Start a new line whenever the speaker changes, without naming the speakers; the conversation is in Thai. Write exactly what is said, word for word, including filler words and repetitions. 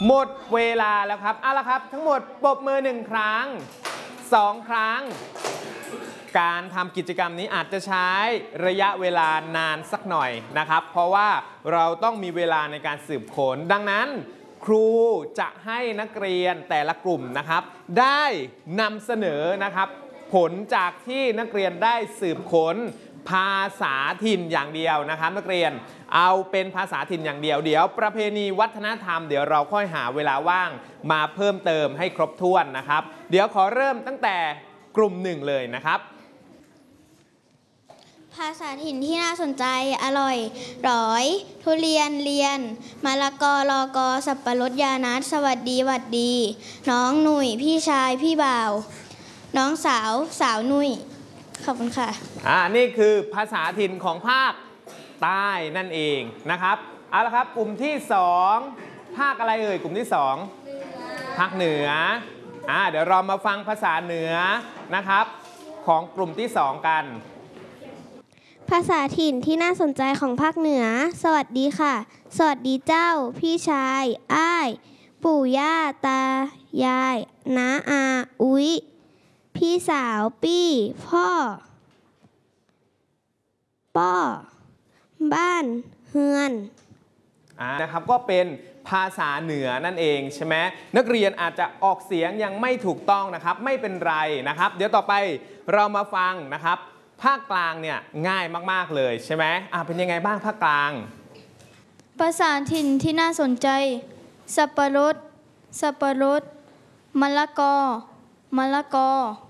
หมดเวลาแล้วครับเอาละครับทั้งหมดปรบมือหนึ่งครั้งสองครั้งการทำกิจกรรมนี้อาจจะใช้ระยะเวลานานสักหน่อยนะครับเพราะว่าเราต้องมีเวลาในการสืบค้นดังนั้นครูจะให้นักเรียนแต่ละกลุ่มนะครับได้นำเสนอนะครับผลจากที่นักเรียนได้สืบค้นภาษาถิ่นอย่างเดียวนะครับนักเรียนเอาเป็นภาษาถิ่นอย่างเดียวเดี๋ยวประเพณีวัฒนธรรมเดี๋ยวเราค่อยหาเวลาว่างมาเพิ่มเติมให้ครบถ้วนนะครับเดี๋ยวขอเริ่มตั้งแต่กลุ่มหนึ่งเลยนะครับ
ภาษาถิ่นที่น่าสนใจอร่อยร้อยทุเรียนเรียนมะละกอลอกอสับปะรดยานัทสวัสดีหวัดดีน้องหนุ่ยพี่ชายพี่บ่าวน้องสาวสาวหนุ่ยขอบคุณค่ะ
อ่านี่คือภาษาถิ่นของภาคใต้นั่นเองนะครับเอาละครับกลุ่มที่สองภาคอะไรเอ่ยกลุ่มที่สองภาคเหนืออ่าเดี๋ยวเรามาฟังภาษาเหนือนะครับของกลุ่มที่สองกัน
ภาษาถิ่นที่น่าสนใจของภาคเหนือสวัสดีค่ะสวัสดีเจ้าพี่ชายอ้ายปู่ย่าตายายน้าอาอุ๊ยพี่สาวปี้พ่อป้อบ้านเฮือน
อ่านะครับก็เป็นภาษาเหนือนั่นเองใช่ไหมนักเรียนอาจจะออกเสียงยังไม่ถูกต้องนะครับไม่เป็นไรนะครับเดี๋ยวต่อไปเรามาฟังนะครับภาคกลางเนี่ยง่ายมากๆเลยใช่ไหมอ่าเป็นยังไงบ้างภาคกลาง
ภาษาถิ่นที่น่าสนใจสับปะรดสับปะรดมะละกอมะละกอ